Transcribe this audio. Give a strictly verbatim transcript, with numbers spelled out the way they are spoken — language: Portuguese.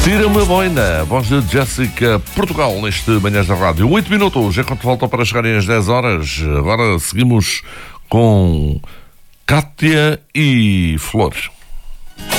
Tira-me a boina, voz de Jéssica Portugal neste Manhãs da Rádio. oito minutos, enquanto faltam para chegarem às dez horas. Agora seguimos com Cátia e Flores.